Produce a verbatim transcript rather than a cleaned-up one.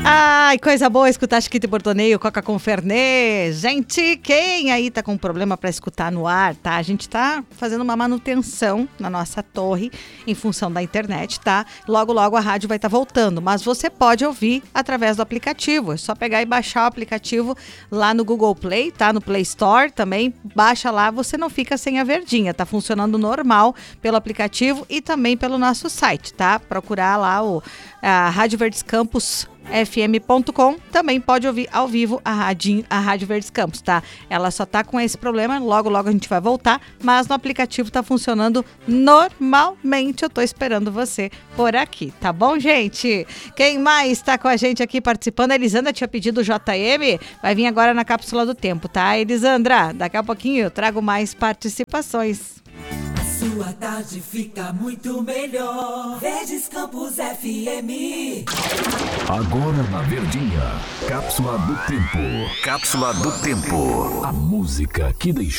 Ai, coisa boa escutar Chiquito e Bortoneio, Coca com Fernê. Gente, quem aí tá com problema pra escutar no ar, tá? A gente tá fazendo uma manutenção na nossa torre em função da internet, tá? Logo, logo a rádio vai estar voltando, mas você pode ouvir através do aplicativo. É só pegar e baixar o aplicativo lá no Google Play, tá? No Play Store também. Baixa lá, você não fica sem a verdinha. Tá funcionando normal pelo aplicativo e também pelo nosso site, tá? Procurar lá o a Rádio Verdes Campos F M ponto com, também pode ouvir ao vivo a Rádio, a Rádio Verdes Campos, tá? Ela só tá com esse problema, logo, logo a gente vai voltar, mas no aplicativo tá funcionando normalmente. Eu tô esperando você por aqui, tá bom, gente? Quem mais tá com a gente aqui participando? A Elisandra tinha pedido o J M, vai vir agora na cápsula do tempo, tá? Elisandra, daqui a pouquinho eu trago mais participações. Sua tarde fica muito melhor. Verdes Campos F M. Agora na Verdinha, Cápsula do Tempo. Cápsula do Tempo. A música que deixou